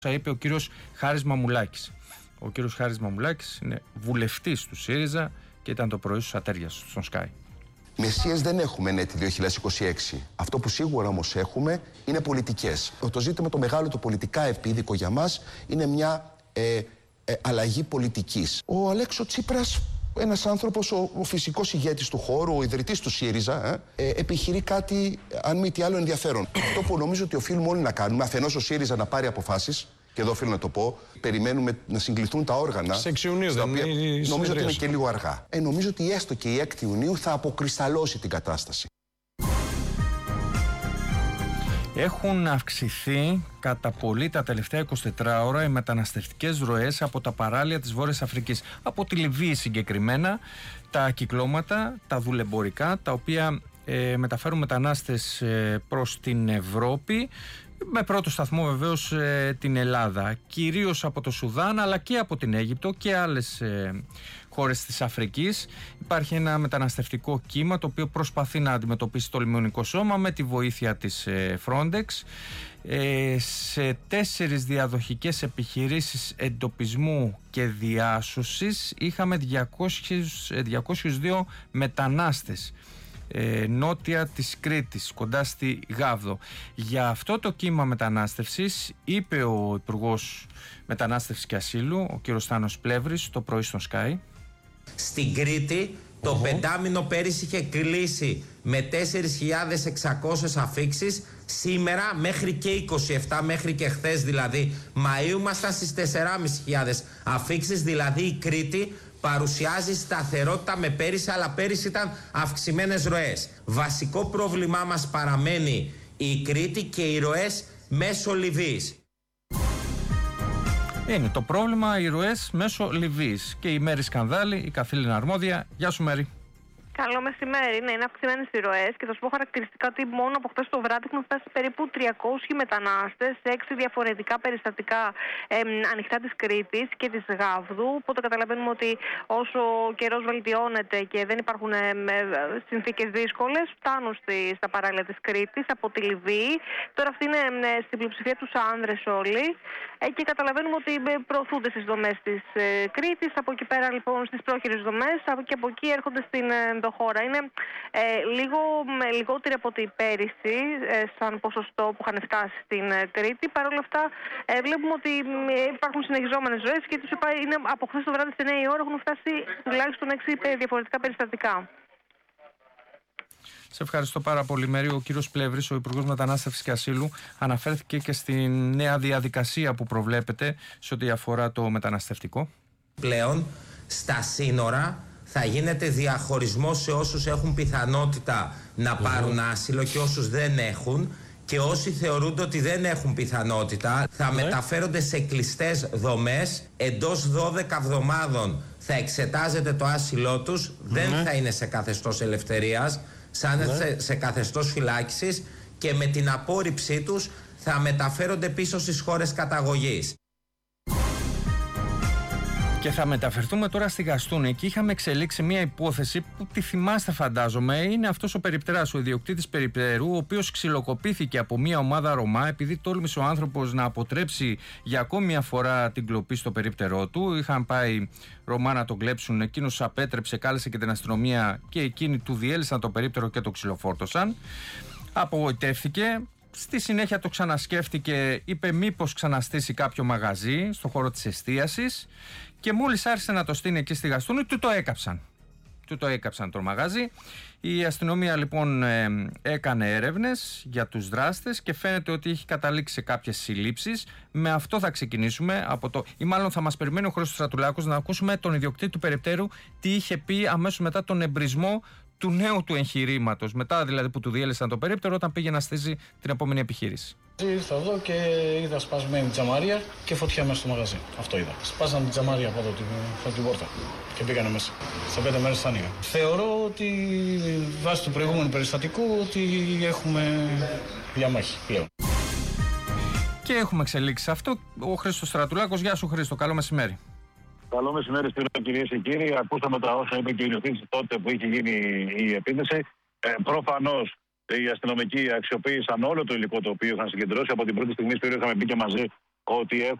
είπε ο κύριος Χάρης Μαμουλάκης. Ο κύριος Χάρης Μαμουλάκης είναι βουλευτής του ΣΥΡΙΖΑ και ήταν το πρωί στους Ατέριας, στον Sky. Μεσίες δεν έχουμε έτη 2026. Αυτό που σίγουρα όμως έχουμε είναι πολιτικές. Το ζήτημα το μεγάλο, το πολιτικά επίδικο για μας, είναι μια αλλαγή πολιτικής. Ο Αλέξο Τσίπρας, ένας άνθρωπος, ο φυσικός ηγέτης του χώρου, ο ιδρυτής του ΣΥΡΙΖΑ, επιχειρεί κάτι, αν μη τι άλλο, ενδιαφέρον. Αυτό που νομίζω ότι οφείλουμε όλοι να κάνουμε, αφενός ο ΣΥΡΙΖΑ να πάρει αποφάσεις, και εδώ οφείλω να το πω, περιμένουμε να συγκληθούν τα όργανα. Σε 6 Ιουνίου δεν είναι. Νομίζω ότι είναι και λίγο αργά. Νομίζω ότι έστω και η 6η Ιουνίου θα αποκρισταλώσει την κατάσταση. Έχουν αυξηθεί κατά πολύ τα τελευταία 24 ώρα οι μεταναστευτικές ροές από τα παράλια της Βόρειας Αφρικής. Από τη Λιβύη συγκεκριμένα, τα κυκλώματα, τα δουλεμπορικά, τα οποία μεταφέρουν μετανάστες προς την Ευρώπη, με πρώτο σταθμό βεβαίως την Ελλάδα, κυρίως από το Σουδάν αλλά και από την Αίγυπτο και άλλες χώρες της Αφρικής. Υπάρχει ένα μεταναστευτικό κύμα το οποίο προσπαθεί να αντιμετωπίσει το λιμενικό σώμα με τη βοήθεια της Frontex. Σε 4 διαδοχικές επιχειρήσεις εντοπισμού και διάσωσης είχαμε 202 μετανάστες νότια της Κρήτης, κοντά στη Γάβδο. Για αυτό το κύμα μετανάστευσης είπε ο Υπουργός Μετανάστευσης και Ασύλου, ο κ. Στάνος Πλεύρης, το πρωί στον Sky. Στην Κρήτη το πεντάμινο πέρυσι είχε κλείσει με 4.600 αφίξεις. Σήμερα μέχρι και 27, μέχρι και χθες δηλαδή Μαΐου, ήμασταν στις 4.500 αφίξεις. Δηλαδή η Κρήτη παρουσιάζει σταθερότητα με πέρυσι, αλλά πέρυσι ήταν αυξημένες ροές. Βασικό πρόβλημά μας παραμένει η Κρήτη και οι ροές μέσω Λιβύης. Είναι το πρόβλημα οι ροές μέσω Λιβύης. Και η Μέρη Σκανδάλη, η καθήλυνα αρμόδια. Γεια σου Μέρη. Καλό μεσημέρι. Ναι, είναι αυξημένες οι ροές και θα σου πω χαρακτηριστικά ότι μόνο από χθες το βράδυ έχουν φτάσει περίπου 300 μετανάστες σε 6 διαφορετικά περιστατικά ανοιχτά της Κρήτης και της Γάβδου. Οπότε καταλαβαίνουμε ότι όσο ο καιρός βελτιώνεται και δεν υπάρχουν συνθήκες δύσκολες, φτάνουν στα παράλια της Κρήτης από τη Λιβύη. Τώρα αυτή είναι στην πλειοψηφία τους άνδρες όλοι και καταλαβαίνουμε ότι προωθούνται στις δομές της Κρήτης. Από εκεί πέρα λοιπόν στις πρόχειρες δομές και από εκεί έρχονται στην χώρα. Είναι λίγο λιγότεροι από την πέρυσι σαν ποσοστό που είχαν φτάσει στην Κρήτη. Παρ' όλα αυτά βλέπουμε ότι υπάρχουν συνεχιζόμενες ροές και τους είπα, είναι από χθες το βράδυ στις 9 η ώρα έχουν φτάσει τουλάχιστον 6 διαφορετικά περιστατικά. Σε ευχαριστώ πάρα πολύ Μέρη. Ο κύριος Πλεύρης, ο Υπουργός Μετανάστευσης και Ασύλου, αναφέρθηκε και στη νέα διαδικασία που προβλέπεται σε ό,τι αφορά το μεταναστευτικό. Πλέον στα σύνορα θα γίνεται διαχωρισμός σε όσους έχουν πιθανότητα να πάρουν άσυλο και όσους δεν έχουν, και όσοι θεωρούνται ότι δεν έχουν πιθανότητα θα μεταφέρονται σε κλειστές δομές. Εντός 12 εβδομάδων θα εξετάζεται το άσυλό τους, δεν θα είναι σε καθεστώς ελευθερίας, σαν σε καθεστώς φυλάκισης, και με την απόρριψή τους θα μεταφέρονται πίσω στις χώρες καταγωγής. Και θα μεταφερθούμε τώρα στη Γαστούνη. Εκεί είχαμε εξελίξει μια υπόθεση που τη θυμάστε φαντάζομαι. Είναι αυτός ο περιπτεράς, ο ιδιοκτήτης περιπτερού, ο οποίος ξυλοκοπήθηκε από μια ομάδα Ρωμά επειδή τόλμησε ο άνθρωπος να αποτρέψει για ακόμη μια φορά την κλοπή στο περίπτερό του. Είχαν πάει Ρωμά να τον κλέψουν, εκείνος απέτρεψε, κάλεσε και την αστυνομία και εκείνοι του διέλυσαν το περίπτερο και το ξυλοφόρτωσαν. Απογοητεύτηκε. Στη συνέχεια το ξανασκέφτηκε, είπε μήπως ξαναστήσει κάποιο μαγαζί στο χώρο της εστίασης και μόλις άρχισε να το στείνει εκεί στη Γαστούνη του το έκαψαν το μαγαζί. Η αστυνομία λοιπόν έκανε έρευνες για τους δράστες και φαίνεται ότι έχει καταλήξει σε κάποιες συλλήψεις. Με αυτό θα ξεκινήσουμε ή μάλλον θα μας περιμένει ο Χρήστος Στρατουλάκος να ακούσουμε τον ιδιοκτήτη του περιπτέρου τι είχε πει αμέσως μετά τον εμπρισμό του νέου του εγχειρήματος, μετά δηλαδή που του διέλυσαν το περίπτερο όταν πήγε να στήσει την επόμενη επιχείρηση. Ήρθα εδώ και είδα σπασμένη τζαμαρία και φωτιά μέσα στο μαγαζί. Αυτό είδα. Σπάσαν την τζαμαρία από εδώ την πόρτα και πήγανε μέσα. Σε 5 μέρες θα άνοιγα. Θεωρώ ότι βάσει του προηγούμενου περιστατικού ότι έχουμε διαμάχη πλέον. Και έχουμε εξελίξει αυτό. Ο Χρήστος Στρατουλάκος. Γεια σου Χρήστο, καλό μεσημέρι. Καλό μεσημέρι κυρίες και κύριοι. Ακούσαμε τα όσα είπε και ο ιδιοκτήτης τότε που είχε γίνει η επίθεση. Προφανώς οι αστυνομικοί αξιοποίησαν όλο το υλικό το οποίο είχαν συγκεντρώσει. Από την πρώτη στιγμή στο είχαμε μπει και μαζί ότι